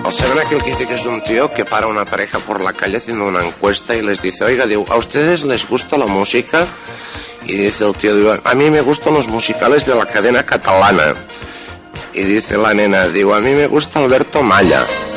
¿saben aquel que dice que es un tío que para una pareja por la calle haciendo una encuesta y les dice, oiga, digo, ¿a ustedes les gusta la música? Y dice el tío, digo, a mí me gustan los musicales de la cadena catalana. Y dice la nena, digo, a mí me gusta Alberto Malla.